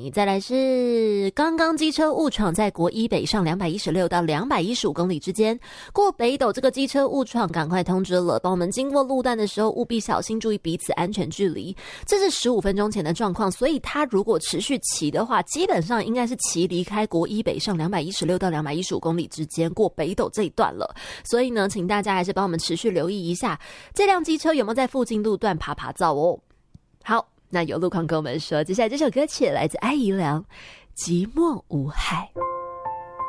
你。再来是刚刚机车误闯在国一北上216到215公里之间，过北斗这个机车误闯，赶快通知了，帮我们经过路段的时候务必小心，注意彼此安全距离。这是15分钟前的状况，所以他如果持续骑的话，基本上应该是骑离开国一北上216到215公里之间过北斗这一段了。所以呢，请大家还是帮我们持续留意一下，这辆机车有没有在附近路段爬照哦。好，那有路况跟我们说，接下来这首歌曲来自艾怡良，寂寞无害。